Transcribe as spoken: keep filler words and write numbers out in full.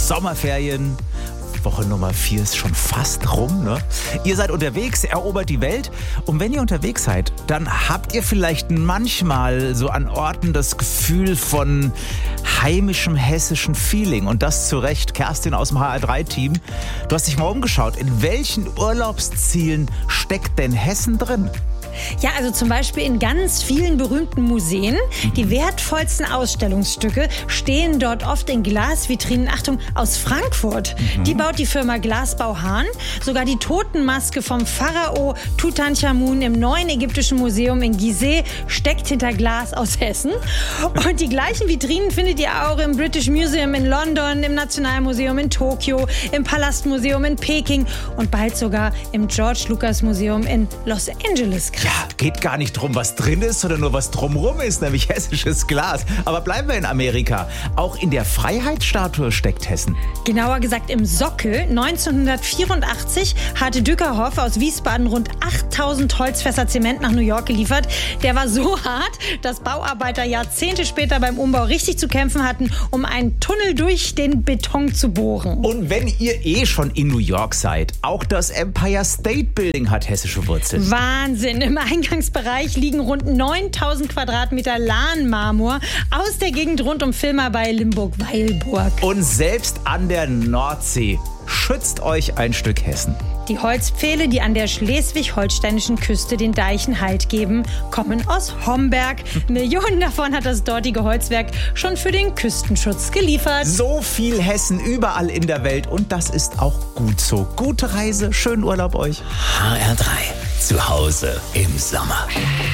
Sommerferien. Woche Nummer vier ist schon fast rum, ne? Ihr seid unterwegs, erobert die Welt. Und wenn ihr unterwegs seid, dann habt ihr vielleicht manchmal so an Orten das Gefühl von heimischem hessischen Feeling. Und das zu Recht. Kerstin aus dem H R drei Team. Du hast dich mal umgeschaut. In welchen Urlaubszielen steckt denn Hessen drin? Ja, also zum Beispiel in ganz vielen berühmten Museen. Die wertvollsten Ausstellungsstücke stehen dort oft in Glasvitrinen, Achtung, aus Frankfurt. Mhm. Die baut die Firma Glasbau Hahn. Sogar die Totenmaske vom Pharao Tutanchamun im neuen ägyptischen Museum in Gizeh steckt hinter Glas aus Hessen. Und die gleichen Vitrinen findet ihr auch im British Museum in London, im Nationalmuseum in Tokio, im Palastmuseum in Peking und bald sogar im George Lucas Museum in Los Angeles. Ja, geht gar nicht drum, was drin ist, sondern nur was drumrum ist, nämlich hessisches Glas. Aber bleiben wir in Amerika. Auch in der Freiheitsstatue steckt Hessen. Genauer gesagt im Sockel. neunzehnhundertvierundachtzig hatte Dückerhoff aus Wiesbaden rund achttausend Holzfässer Zement nach New York geliefert. Der war so hart, dass Bauarbeiter Jahrzehnte später beim Umbau richtig zu kämpfen hatten, um einen Tunnel durch den Beton zu bohren. Und wenn ihr eh schon in New York seid, auch das Empire State Building hat hessische Wurzeln. Wahnsinn! Im Eingangsbereich liegen rund neuntausend Quadratmeter Lahnmarmor aus der Gegend rund um Villmar bei Limburg-Weilburg. Und selbst an der Nordsee schützt euch ein Stück Hessen. Die Holzpfähle, die an der schleswig-holsteinischen Küste den Deichen Halt geben, kommen aus Homberg. Millionen davon hat das dortige Holzwerk schon für den Küstenschutz geliefert. So viel Hessen überall in der Welt und das ist auch gut so. Gute Reise, schönen Urlaub euch. H R drei. Zu Hause im Sommer.